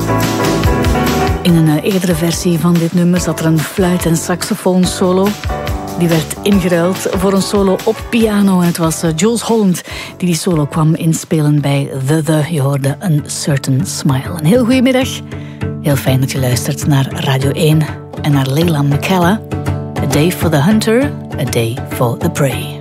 In een eerdere versie van dit nummer zat er een fluit- en saxofoon solo. Die werd ingeruild voor een solo op piano. En het was Jools Holland die solo kwam inspelen bij The. Je hoorde een Certain Smile. Een heel goede middag. Heel fijn dat je luistert naar Radio 1 en naar Leila McKellar. A day for the hunter, a day for the prey.